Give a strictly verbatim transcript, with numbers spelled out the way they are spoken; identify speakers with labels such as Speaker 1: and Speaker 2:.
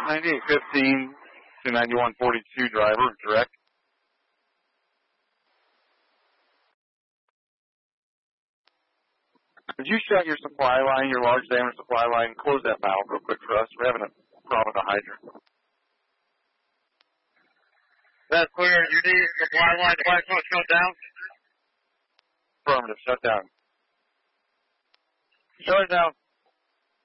Speaker 1: ninety-eight fifteen to ninety-one forty-two driver, direct. Could you shut your supply line, your large diameter supply line, close that valve real quick for us? We're having a problem with the hydrant.
Speaker 2: That's clear. You need supply line device to shut down?
Speaker 1: Affirmative, shut down.
Speaker 2: Shut it down.